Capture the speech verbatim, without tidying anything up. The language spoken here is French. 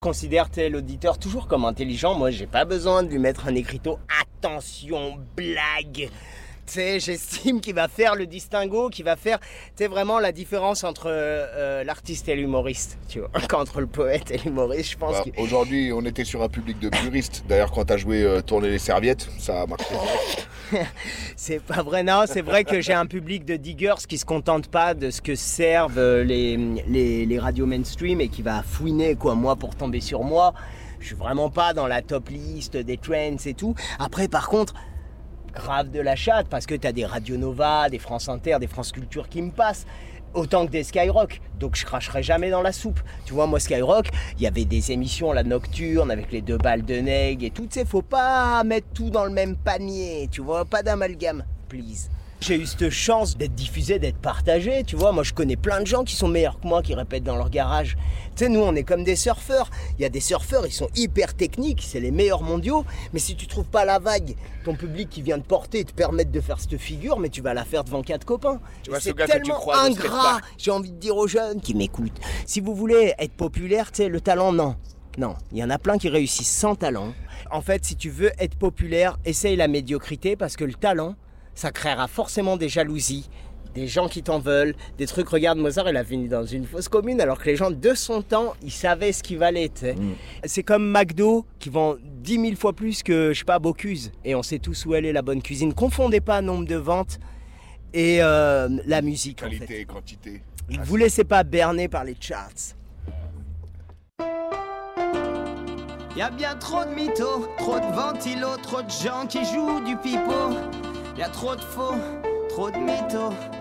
Considère tel l'auditeur toujours comme intelligent. Moi, j'ai pas besoin de lui mettre un écriteau. Attention, blague. Tu sais, j'estime qu'il va faire le distinguo, qu'il va faire, tu sais, vraiment la différence entre euh, l'artiste et l'humoriste, tu vois, qu'entre le poète et l'humoriste, je pense. Bah, que... Aujourd'hui, on était sur un public de puristes. D'ailleurs, quand t'as joué euh, Tourner les serviettes, ça a marché. C'est pas vrai, non, c'est vrai que j'ai un public de diggers qui se contente pas de ce que servent les, les, les radios mainstream et qui va fouiner, quoi, moi, pour tomber sur moi. Je suis vraiment pas dans la top liste des trends et tout. Après, par contre, grave de la chatte, parce que t'as des Radio Nova, des France Inter, des France Culture qui me passent, autant que des Skyrock, donc je cracherai jamais dans la soupe. Tu vois, moi Skyrock, il y avait des émissions la nocturne avec les deux balles de nègre et tout, tu sais, faut pas mettre tout dans le même panier, tu vois, pas d'amalgame, please. J'ai eu cette chance d'être diffusé, d'être partagé, tu vois, moi je connais plein de gens qui sont meilleurs que moi, qui répètent dans leur garage. Tu sais, nous on est comme des surfeurs, il y a des surfeurs, ils sont hyper techniques, c'est les meilleurs mondiaux, mais si tu trouves pas la vague, ton public qui vient te porter, te permettre de faire cette figure, mais tu vas la faire devant quatre copains. Tu vois, c'est ce gars que tu tellement croises au ingrat, skatepark. j'ai envie de dire aux jeunes qui m'écoutent, si vous voulez être populaire, tu sais, le talent, non. Non, il y en a plein qui réussissent sans talent. En fait, si tu veux être populaire, essaye la médiocrité, parce que le talent, ça créera forcément des jalousies, des gens qui t'en veulent, des trucs. Regarde, Mozart, il a fini dans une fosse commune, alors que les gens de son temps, ils savaient ce qu'il valait, tu sais. Mmh. C'est comme McDo, qui vend dix mille fois plus que, je sais pas, Bocuse. Et on sait tous où elle est, la bonne cuisine. Confondez pas nombre de ventes et euh, la musique, Qualité en fait. et quantité. Ne vous laissez pas berner par les charts. Y'a bien trop de mythos, trop de ventilos, trop de gens qui jouent du pipeau. Y'a trop de faux, trop de mythos.